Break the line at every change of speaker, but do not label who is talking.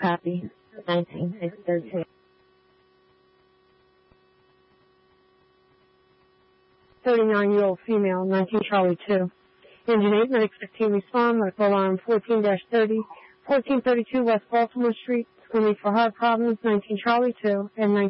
Copy. 19632.
39-year-old female, 19 Charlie 2. Engine 8, medic 15 respond, medical alarm 14-30, 1432 West Baltimore Street, screening for heart problems, 19 Charlie 2, and 19